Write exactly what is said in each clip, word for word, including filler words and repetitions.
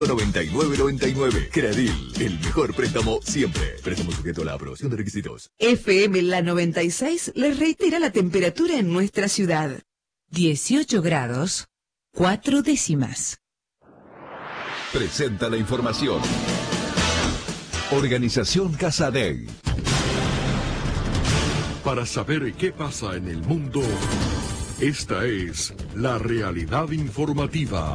noventa y nueve noventa y nueve. Credil, el mejor préstamo siempre. Préstamo sujeto a la aprobación de requisitos. F M La noventa y seis les reitera la temperatura en nuestra ciudad. dieciocho grados, cuatro décimas. Presenta la información. Organización Casadei. Para saber qué pasa en el mundo, esta es la realidad informativa.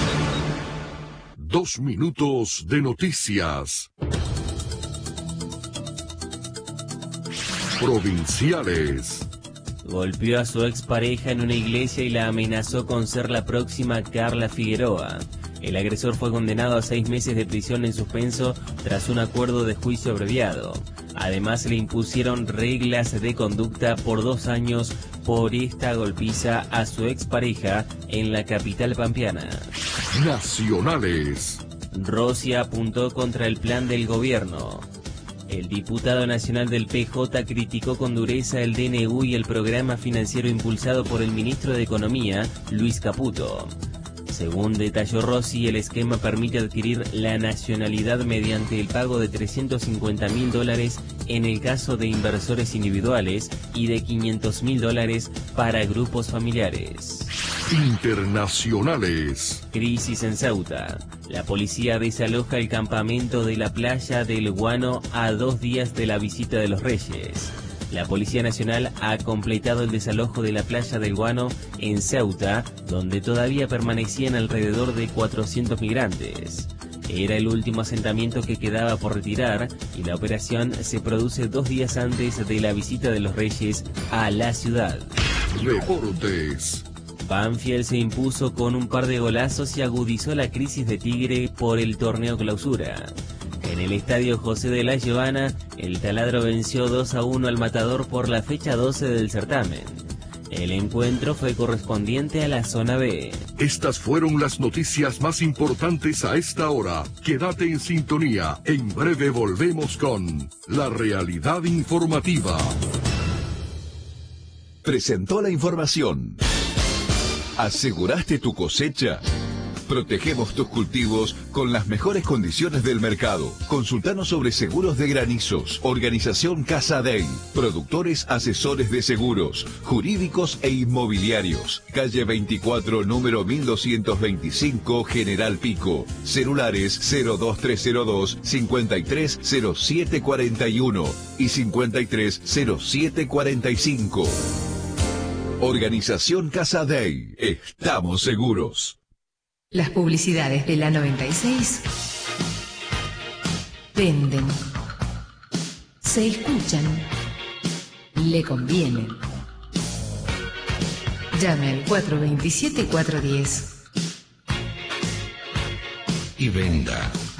Dos minutos de noticias. Provinciales. Golpeó a su expareja en una iglesia y la amenazó con ser la próxima Carla Figueroa. El agresor fue condenado a seis meses de prisión en suspenso tras un acuerdo de juicio abreviado. Además, le impusieron reglas de conducta por dos años por esta golpiza a su expareja en la capital pampeana. Nacionales. Rossi apuntó contra el plan del gobierno. El diputado nacional del P J criticó con dureza el D N U y el programa financiero impulsado por el ministro de Economía, Luis Caputo. Según detalló Rossi, el esquema permite adquirir la nacionalidad mediante el pago de trescientos cincuenta mil dólares en el caso de inversores individuales y de quinientos mil dólares para grupos familiares. Internacionales. Crisis en Ceuta. La policía desaloja el campamento de la playa del Guano a dos días de la visita de los Reyes. La Policía Nacional ha completado el desalojo de la playa del Guano en Ceuta, donde todavía permanecían alrededor de cuatrocientos migrantes. Era el último asentamiento que quedaba por retirar y la operación se produce dos días antes de la visita de los Reyes a la ciudad. Deportes. Banfield se impuso con un par de golazos y agudizó la crisis de Tigre por el torneo clausura. En el estadio José de la Giovana, el taladro venció dos a uno al Matador por la fecha doce del certamen. El encuentro fue correspondiente a la zona B. Estas fueron las noticias más importantes a esta hora. Quédate en sintonía. En breve volvemos con la realidad informativa. Presentó la información. ¿Aseguraste tu cosecha? Protegemos tus cultivos con las mejores condiciones del mercado. Consultanos sobre seguros de granizos. Organización Casadei. Productores asesores de seguros, jurídicos e inmobiliarios. Calle veinticuatro, número mil doscientos veinticinco, General Pico. Celulares cero dos tres cero dos, cincuenta y tres cero siete cuarenta y uno y cincuenta y tres cero siete cuarenta y cinco. Organización Casadei. Estamos seguros. Las publicidades de la noventa y seis venden, se escuchan, le convienen. Llame al cuatro dos siete, cuatro uno cero y venda.